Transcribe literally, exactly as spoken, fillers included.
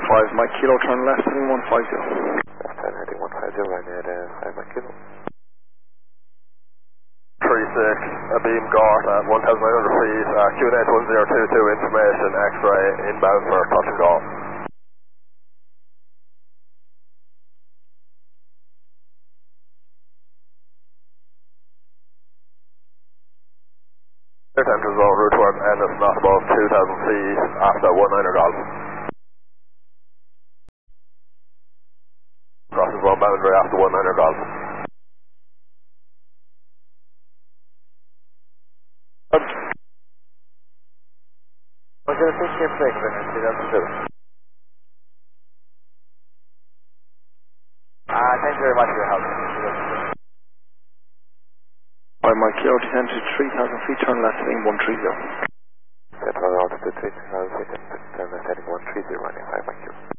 five, Mike Kilo, turn left heading one five zero. Left hand heading one five zero, right at uh, five Mike Kilo. three six, a beam Gort at one thousand nine hundred feet, uh, Q net one zero two two, information, X-ray, inbound for touch and go. Enter zone, route one, and it's not above two thousand feet after one niner golf. Crossing zone boundary after one niner golf. I'm going to take your break, then, two thousand two. Uh, thank you very much for your help. five, Mike Kilo, descend to three thousand feet, turn left heading one three zero. Central altitude three thousand feet.